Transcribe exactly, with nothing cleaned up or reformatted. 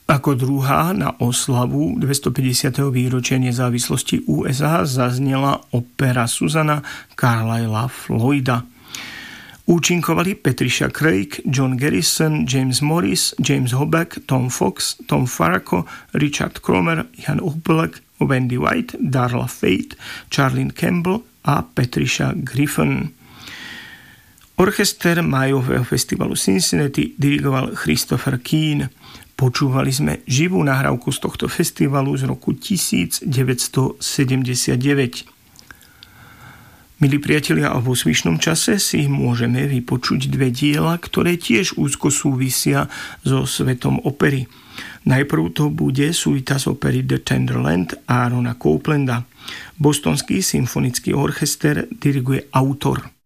Ako druhá na oslavu dvestopäťdesiateho výročia nezávislosti ú es á zaznela opera Susana Carlyla Floyda. Účinkovali Patricia Craig, John Garrison, James Morris, James Hoback, Tom Fox, Tom Farraco, Richard Cromer, Jan Opelek, Wendy White, Darla Fate, Charlene Campbell a Patricia Griffin. Orchester májového festivalu Cincinnati dirigoval Christopher Keane. Počúvali sme živú nahrávku z tohto festivalu z roku devätnásťsedemdesiatdeväť. Milí priatelia, a vo zvyšnom čase si môžeme vypočuť dve diela, ktoré tiež úzko súvisia so svetom opery. Najprv to bude suita z opery The Tenderland Aarona Coplanda. Bostonský symfonický orchester diriguje autor.